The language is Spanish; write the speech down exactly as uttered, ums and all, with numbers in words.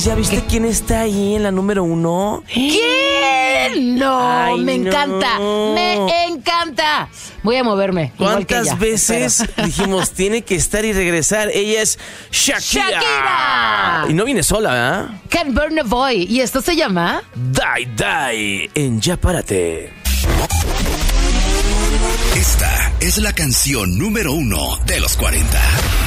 ¿Ya viste ¿Qué? quién está ahí en la número uno? ¿Quién? No, Ay, me no. encanta, me encanta. Voy a moverme. ¿Cuántas ella, veces espero. dijimos tiene que estar y regresar? Ella es Shakira. Shakira. Y no viene sola, ¿verdad? Can Burn a Boy. ¿Y esto se llama? Die, Die en Ya Párate. Esta es la canción número uno de los cuarenta.